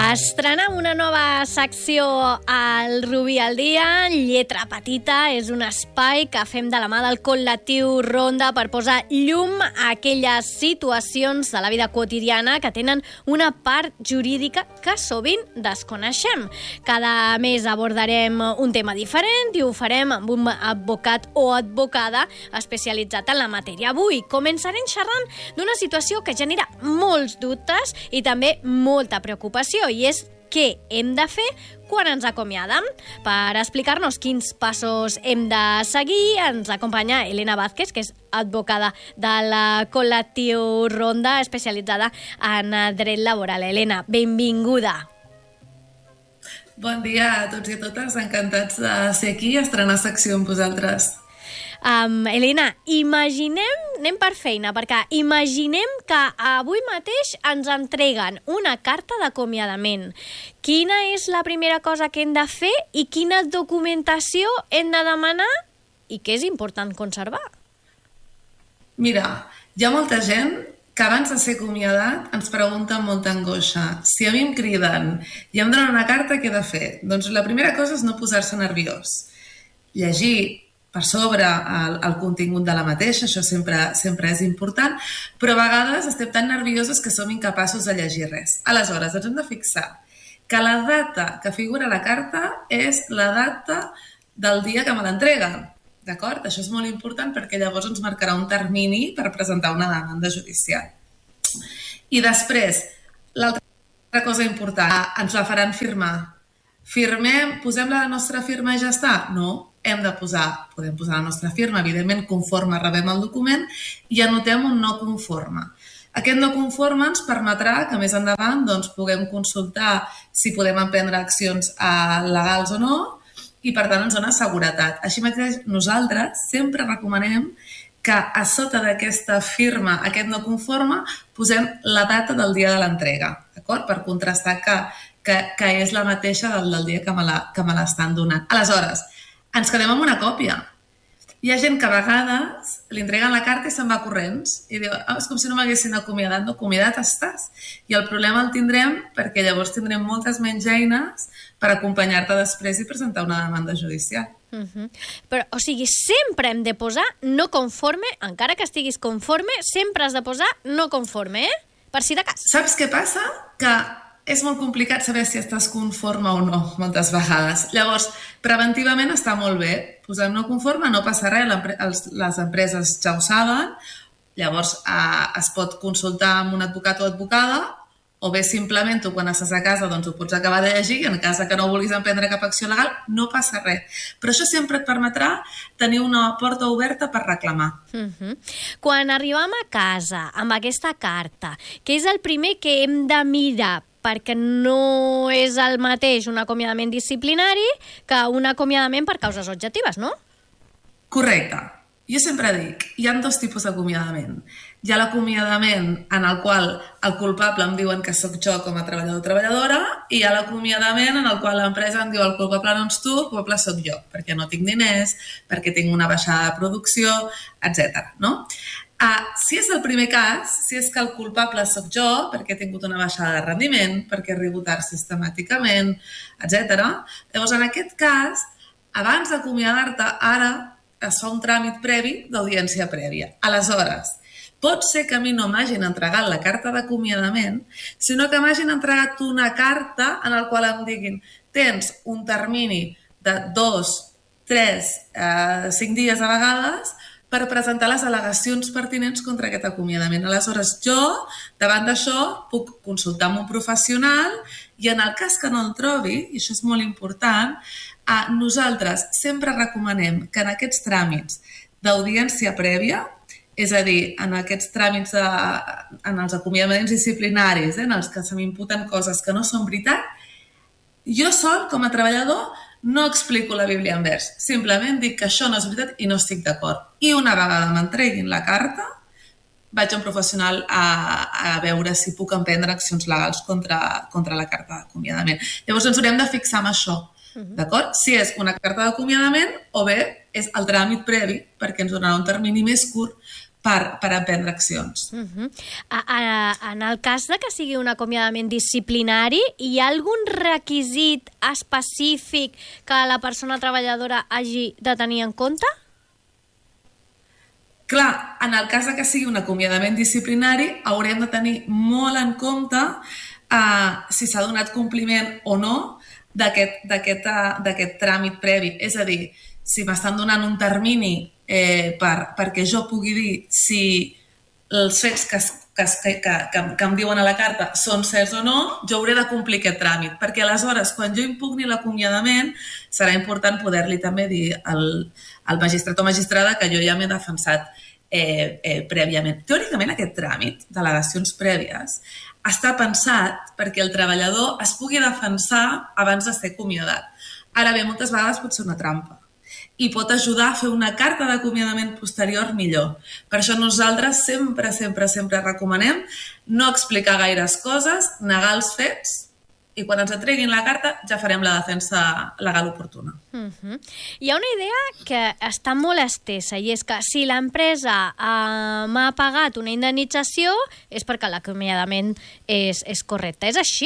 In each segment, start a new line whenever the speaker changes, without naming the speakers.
Estrenem una nova secció al Rubí al dia. Lletra petita és un espai que fem de la mà del col·lectiu Ronda per posar llum a aquelles situacions de la vida quotidiana que tenen una part jurídica que sovint desconeixem. Cada mes abordarem un tema diferent i ho farem amb un advocat o advocada especialitzat en la matèria. Avui començarem xerrant d'una situació que genera molts dubtes i també molta preocupació, i és què hem de fer quan ens acomiadem. Per explicar-nos quins passos hem de seguir, ens acompanya Elena Vázquez, que és advocada del col·lectiu Ronda, especialitzada en dret laboral. Elena, benvinguda.
Bon dia a tots i a totes, encantats de ser aquí i estrenar secció amb vosaltres.
Elena, anem per feina, perquè imaginem que avui mateix ens entreguen una carta d'acomiadament. Quina és la primera cosa que hem de fer i quina documentació hem de demanar i què és important conservar?
Mira, hi ha molta gent que abans de ser acomiadat ens pregunta amb molta angoixa. Si a mi em criden i em donen una carta, què he de fer? Doncs la primera cosa és no posar-se nerviós. Llegir per sobre el contingut de la mateixa, això sempre és important, però a vegades estem tan nervioses que som incapaços de llegir res. Aleshores, ens hem de fixar que la data que figura a la carta és la data del dia que me l'entreguen. D'acord? Això és molt important perquè llavors ens marcarà un termini per presentar una demanda judicial. I després, l'altra cosa important, ens la faran firmar. Firmem, posem la nostra firma i ja està? No. Podem posar la nostra firma, evidentment, conforme rebem el document, i anotem un no conforme. Aquest no conforme ens permetrà que més endavant puguem consultar si podem emprendre accions legals o no, i per tant ens dona seguretat. Així mateix, nosaltres sempre recomanem que a sota d'aquesta firma, aquest no conforme, posem la data del dia de l'entrega, d'acord? Per contrastar que és la mateixa del dia que me l'estan donant. Aleshores, ens quedem amb una còpia. Hi ha gent que a vegades li entreguen la carta i se'n va corrents i diu, és com si no m'haguessin acomiadat. No, acomiadat estàs. I el problema el tindrem perquè llavors tindrem moltes menys eines per acompanyar-te després i presentar una demanda judicial.
Però, o sigui, sempre hem de posar no conforme, encara que estiguis conforme, sempre has de posar no conforme, per si de cas.
Saps què passa? Que és molt complicat saber si estàs conforme o no, moltes vegades. Llavors, preventivament està molt bé. Posem no conforme, no passa res, les empreses ja ho saben. Llavors, es pot consultar amb un advocat o advocada, o bé simplement tu quan estàs a casa ho pots acabar de llegir i en cas que no vulguis emprendre cap acció legal, no passa res. Però això sempre et permetrà tenir una porta oberta per reclamar.
Quan arribem a casa amb aquesta carta, què és el primer que hem de mirar? Perquè no és el mateix un acomiadament disciplinari que un acomiadament per causes objectives, no?
Correcte. Jo sempre dic, hi ha dos tipus d'acomiadament. Hi ha l'acomiadament en el qual el culpable em diuen que sóc jo com a treballador o treballadora i hi ha l'acomiadament en el qual l'empresa em diu el culpable no ets tu, el culpable sóc jo, perquè no tinc diners, perquè tinc una baixada de producció, etc. No? Si és el primer cas, si és que el culpable sóc jo, perquè he tingut una baixada de rendiment, perquè he rebut tard sistemàticament, etc. Llavors, en aquest cas, abans d'acomiadar-te, ara es fa un tràmit previ d'audiència prèvia. Aleshores, pot ser que a mi no m'hagin entregat la carta d'acomiadament, sinó que m'hagin entregat una carta en la qual em diguin tens un termini de 2, 3, 5 dies a vegades per presentar les al·legacions pertinents contra aquest acomiadament. Aleshores, jo, davant d'això, puc consultar amb un professional i en el cas que no el trobi, i això és molt important, nosaltres sempre recomanem que en aquests tràmits d'audiència prèvia, és a dir, en aquests tràmits, en els acomiadaments disciplinaris, en els que se m'imputen coses que no són veritat, jo sol, com a treballador, no explico la Bíblia en vers. Simplement dic que això no és veritat i no estic d'acord. I una vegada m'entreguin la carta, vaig a un professional a veure si puc emprendre accions legals contra la carta d'acomiadament. Llavors ens haurem de fixar en això. D'acord? Si és una carta d'acomiadament o bé és el tràmit previ perquè ens donarà un termini més curt per aprendre accions.
En el cas de que sigui un acomiadament disciplinari, hi ha algun requisit específic que la persona treballadora hagi de tenir en compte?
Clar, en el cas de que sigui un acomiadament disciplinari, haurem de tenir molt en compte si s'ha donat compliment o no d'aquest tràmit previ. És a dir, si m'estan donant un termini perquè jo pugui dir si els fets que em diuen a la carta són certs o no, jo hauré de complir aquest tràmit, perquè aleshores, quan jo impugni l'acomiadament, serà important poder-li també dir al magistrat o magistrada que jo ja m'he defensat prèviament. Teòricament, aquest tràmit d'al·legacions prèvies està pensat perquè el treballador es pugui defensar abans de ser acomiadat. Ara bé, moltes vegades pot ser una trampa i pot ajudar a fer una carta d'acomiadament posterior millor. Per això nosaltres sempre recomanem no explicar gaires coses, negar els fets, i quan ens entreguin la carta ja farem la defensa legal oportuna.
Hi ha una idea que està molt estesa, i és que si l'empresa m'ha pagat una indemnització és perquè l'acomiadament és correcte. És així?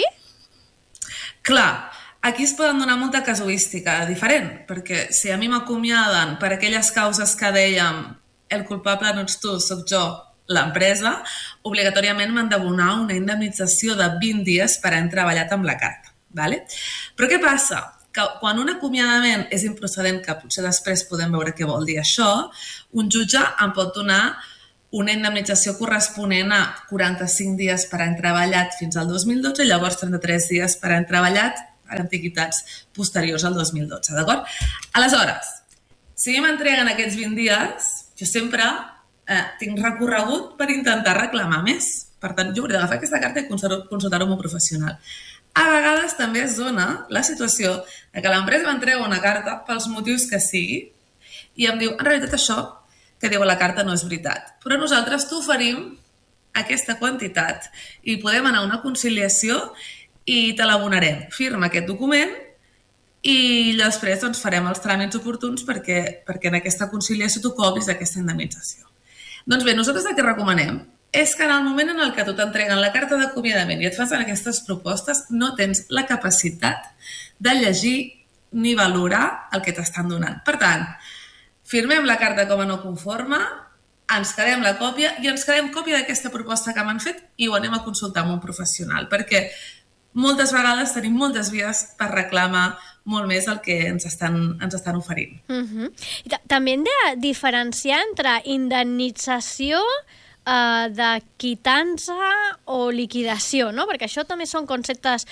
Clar, aquí es poden donar molta casuística diferent, perquè si a mi m'acomiaden per aquelles causes que dèiem el culpable no ets tu, soc jo, l'empresa, obligatòriament m'han d'abonar una indemnització de 20 dies per haver treballat amb la carta. Vale? Però què passa? Que quan un acomiadament és improcedent, que potser després podem veure què vol dir això, un jutge em pot donar una indemnització corresponent a 45 dies per haver treballat fins al 2012 i llavors 33 dies per haver treballat per antiguitats posteriors al 2012, d'acord? Aleshores, si m'entreguen aquests 20 dies, jo sempre tinc recorregut per intentar reclamar més. Per tant, jo hauré d'agafar aquesta carta i consultar-ho amb un professional. A vegades també es dona la situació de que l'empresa m'entrega una carta pels motius que sigui i em diu, en realitat això que diu a la carta no és veritat, però nosaltres t'oferim aquesta quantitat i podem anar a una conciliació i te l'abonarem. Firma aquest document i després doncs, farem els tràmits oportuns perquè en aquesta conciliació tu cobris aquesta indemnització. Doncs bé, nosaltres el que recomanem és que en el moment en el que tu t'entreguen la carta d'acomiadament i et fan aquestes propostes, no tens la capacitat de llegir ni valorar el que t'estan donant. Per tant, firmem la carta com a no conforme, ens quedem la còpia i ens quedem còpia d'aquesta proposta que m'han fet i ho anem a consultar amb un professional, perquè moltes vegades tenim moltes vies per reclamar molt més el que ens estan oferint.
També hem de diferenciar entre indemnització de quitança o liquidació, no? Perquè això també són conceptes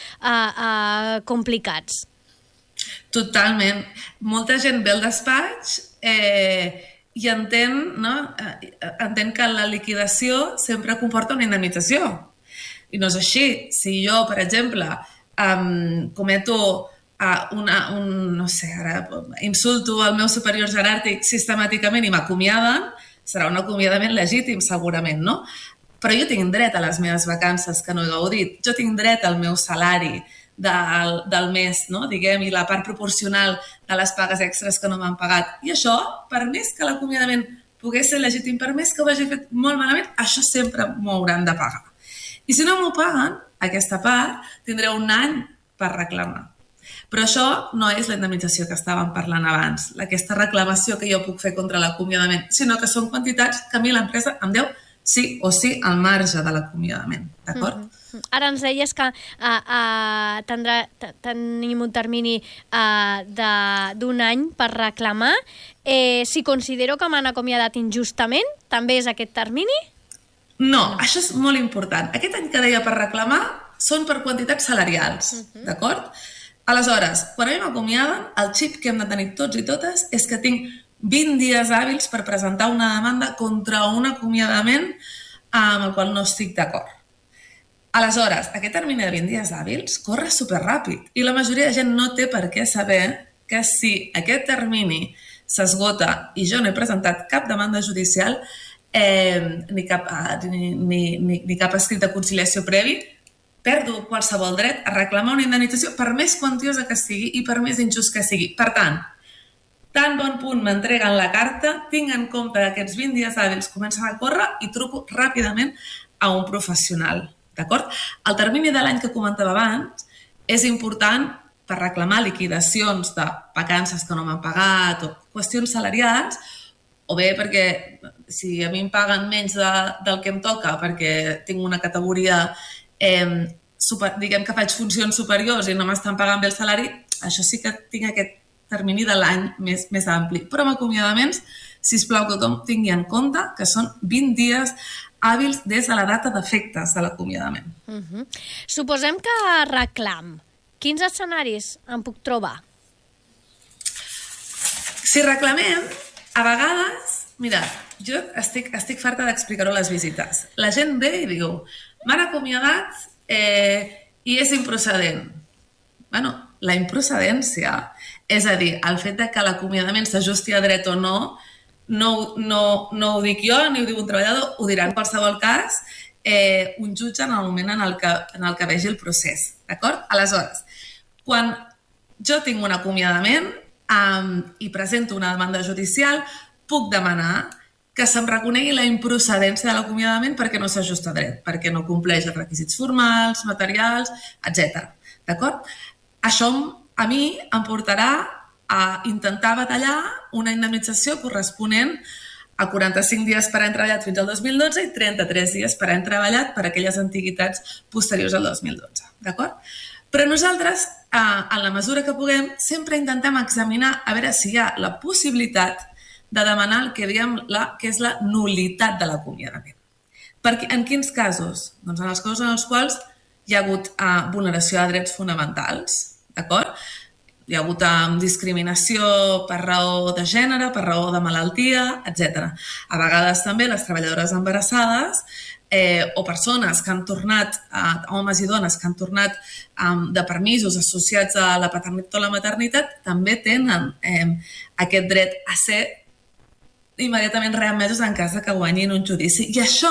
complicats.
Totalment. Molta gent ve al despatx i entén que la liquidació sempre comporta una indemnització. I no és així. Si jo, per exemple, cometo insulto el meu superior jeràrquic sistemàticament i m'acomiaden, serà un acomiadament legítim, segurament, no? Però jo tinc dret a les meves vacances que no he gaudit, jo tinc dret al meu salari del mes, no? Diguem, i la part proporcional de les pagues extres que no m'han pagat. I això, per més que l'acomiadament pogués ser legítim, per més que ho hagi fet molt malament, això sempre m'ho hauran de pagar. I si no m'ho paguen, aquesta part, tindré un any per reclamar. Però això no és la indemnització que estàvem parlant abans, aquesta reclamació que jo puc fer contra l'acomiadament, sinó que són quantitats que a mi l'empresa em deu sí o sí al marge de l'acomiadament, d'acord?
Ara ens deies que tenim un termini d'un any per reclamar. Si considero que m'han acomiadat injustament, també és aquest termini?
No, això és molt important. Aquest any que deia per reclamar són per quantitats salarials, d'acord? Aleshores, quan a mi m'acomiaden, el xip que hem de tenir tots i totes és que tinc 20 dies hàbils per presentar una demanda contra un acomiadament amb el qual no estic d'acord. Aleshores, aquest termini de 20 dies hàbils corre superràpid i la majoria de gent no té per què saber que si aquest termini s'esgota i jo no he presentat cap demanda judicial ni cap escrit de conciliació previ, perdo qualsevol dret a reclamar una indemnització per més quantiosa que sigui i per més injust que sigui. Per tant, tan bon punt m'entreguen la carta, tinc en compte que aquests 20 dies hàbils comencen a córrer i truco ràpidament a un professional. D'acord? El termini de l'any que comentava abans és important per reclamar liquidacions de vacances que no m'han pagat o qüestions salarials, o bé perquè si a mi em paguen menys del que em toca perquè tinc una categoria, diguem que faig funcions superiors i no m'estan pagant bé el salari, això sí que tinc aquest termini de l'any més ampli. Però amb acomiadaments, sisplau que tothom tingui en compte que són 20 dies hàbils des de la data d'efectes de l'acomiadament.
Suposem que reclam. Quins escenaris em puc trobar?
Si reclamem, a vegades, mira, jo estic farta d'explicar-ho a les visites. La gent ve i diu, m'han acomiadat i és improcedent. Bueno, la improcedència, és a dir, el fet que l'acomiadament s'ajusti a dret o no ho dic jo, ni ho diu un treballador, ho dirà en qualsevol cas un jutge en el moment en el que vegi el procés. D'acord? Aleshores, quan jo tinc un acomiadament i presento una demanda judicial, puc demanar que se'm reconegui la improcedència de l'acomiadament perquè no s'ajusta a dret, perquè no compleix els requisits formals, materials, etc. D'acord? Això a mi em portarà a intentar batallar una indemnització corresponent a 45 dies per any treballat fins al 2012 i 33 dies per any treballat per aquelles antiguitats posteriors al 2012. D'acord? Però nosaltres, en la mesura que puguem, sempre intentem examinar a veure si hi ha la possibilitat de demanar el que diem que és la nul·litat de l'acomiadament. En quins casos? Doncs en els casos en els quals hi ha hagut vulneració de drets fonamentals, d'acord? Hi ha hagut discriminació per raó de gènere, per raó de malaltia, etc. A vegades també les treballadores embarassades o persones que han tornat, homes i dones que han tornat de permisos associats a la paternitat o la maternitat, també tenen aquest dret a ser immediatament readmesos en cas que guanyin un judici. I això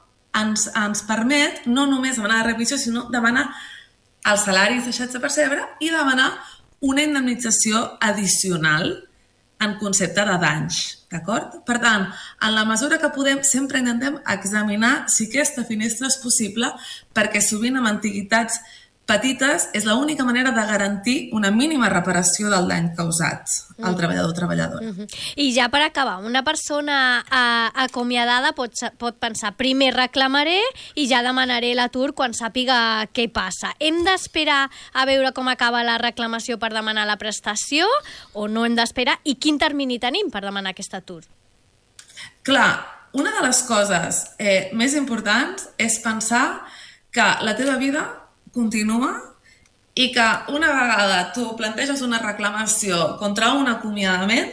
ens permet no només demanar la remissió, sinó demanar els salaris deixats de percebre i demanar una indemnització addicional en concepte de danys. D'acord? Per tant, en la mesura que podem, sempre intentem examinar si aquesta finestra és possible perquè sovint amb antiguitats petites és l'única manera de garantir una mínima reparació del dany causat al treballador o treballadora.
I ja per acabar, una persona acomiadada pot pensar primer reclamaré i ja demanaré l'atur quan sàpiga què passa. Hem d'esperar a veure com acaba la reclamació per demanar la prestació o no hem d'esperar? I quin termini tenim per demanar aquest atur?
Clar, una de les coses més importants és pensar que la teva vida continua i que una vegada tu planteges una reclamació contra un acomiadament,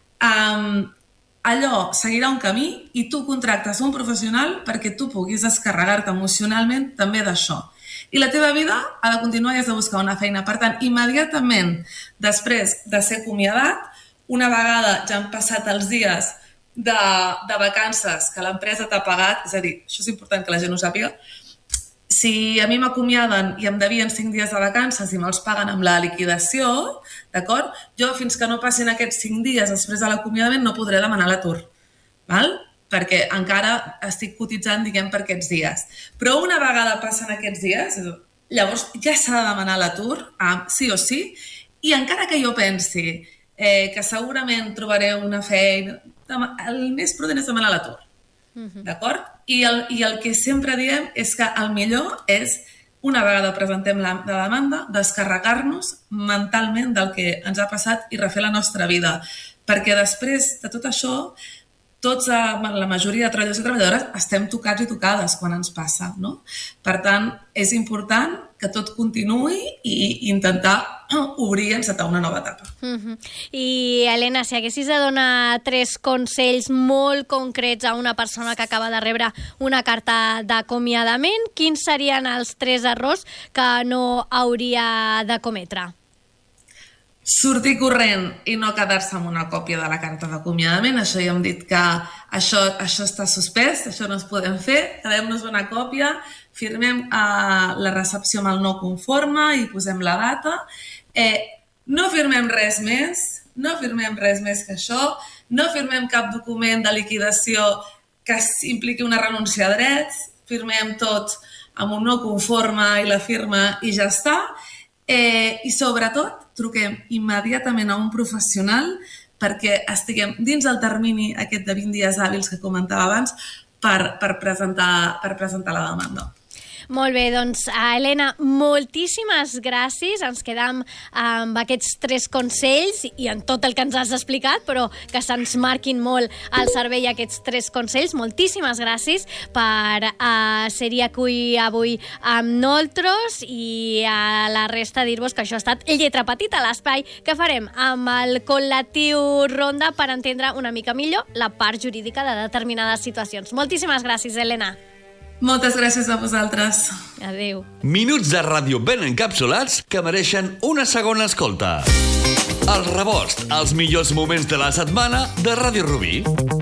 allò seguirà un camí i tu contractes un professional perquè tu puguis descarregar-te emocionalment també d'això. I la teva vida ha de continuar i has de buscar una feina. Per tant, immediatament després de ser acomiadat, una vegada ja han passat els dies de vacances que l'empresa t'ha pagat, és a dir, això és important que la gent ho sàpiga, si a mi m'acomiaden i em devien 5 dies de vacances i me'ls paguen amb la liquidació, d'acord? Jo, fins que no passin aquests 5 dies després de l'acomiadament, no podré demanar l'atur, val? Perquè encara estic cotitzant, diguem, per aquests dies. Però una vegada passen aquests dies, llavors ja s'ha de demanar l'atur, sí o sí, i encara que jo pensi que segurament trobaré una feina, el més prudent és demanar l'atur. D'acord? I el que sempre diem és que el millor és, una vegada presentem la demanda, descarregar-nos mentalment del que ens ha passat i refer la nostra vida. Perquè després de tot això, la majoria de treballadors i treballadores estem tocats i tocades quan ens passa, no? Per tant, és important que tot continuï i intentar obrir i encetar una nova etapa.
I, Helena, si haguessis de donar 3 consells molt concrets a una persona que acaba de rebre una carta d'acomiadament, quins serien els 3 errors que no hauria de cometre?
Sortir corrent i no quedar-se amb una còpia de la carta d'acomiadament. Això ja hem dit que això està suspès, això no es podem fer. Quedem-nos una còpia, firmem la recepció amb el no conforme i posem la data. No firmem res més, no firmem res més que això, no firmem cap document de liquidació que impliqui una renúncia a drets, firmem tot amb un no conforme i la firma i ja està. I sobretot truquem immediatament a un professional perquè estiguem dins el termini aquest de 20 dies hàbils que comentava abans per presentar la demanda.
Molt bé, doncs, Helena, moltíssimes gràcies. Ens quedam amb aquests 3 consells i en tot el que ens has explicat, però que se'ns marquin molt al cervell aquests 3 consells. Moltíssimes gràcies per ser-hi avui amb nosaltres i a la resta dir-vos que això ha estat Lletra Petita, l'espai que farem amb el col·lectiu Ronda per entendre una mica millor la part jurídica de determinades situacions. Moltíssimes gràcies, Helena.
Moltes gràcies a vosaltres.
Adéu.
Minuts de ràdio ben encapsulats que mereixen una segona escolta. El Rebost, els millors moments de la setmana de Ràdio Rubí.